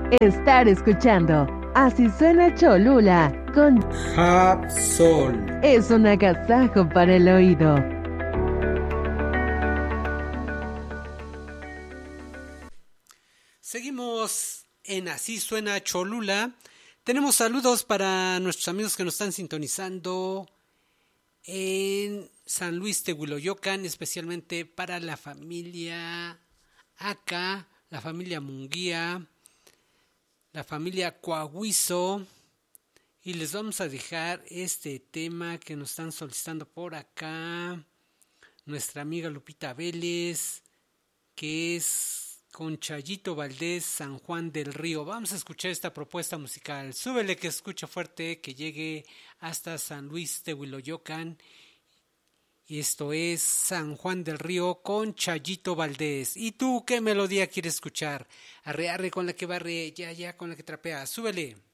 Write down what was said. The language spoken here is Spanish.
Estar escuchando Así suena Cholula con Hapsol. Es un agasajo para el oído. Seguimos en Así suena Cholula. Tenemos saludos para nuestros amigos que nos están sintonizando en San Luis Tehuiloyocan, especialmente para la familia Aca, la familia Munguía, la familia Coahuizo, y les vamos a dejar este tema que nos están solicitando por acá nuestra amiga Lupita Vélez, que es con Chayito Valdés, San Juan del Río. Vamos a escuchar esta propuesta musical. Súbele que escucha fuerte, que llegue hasta San Luis Tehuiloyocan. Y esto es San Juan del Río con Chayito Valdés. ¿Y tú qué melodía quieres escuchar? Arre, arre con la que barre, ya, ya con la que trapea. Súbele.